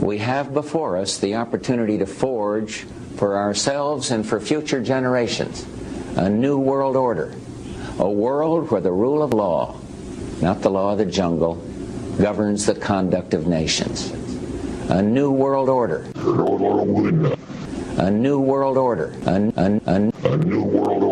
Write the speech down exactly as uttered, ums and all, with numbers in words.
we have before us the opportunity to forge for ourselves and for future generations a new world order, a world where the rule of law, not the law of the jungle, governs the conduct of nations. A new world order. A new world order. A, a, a, a new world order.